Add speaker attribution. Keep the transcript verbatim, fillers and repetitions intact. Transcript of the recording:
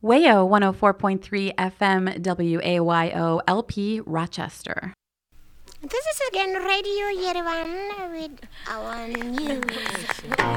Speaker 1: WAYO one oh four point three F M W A Y O L P Rochester.
Speaker 2: This is again Radio Yerevan with our news.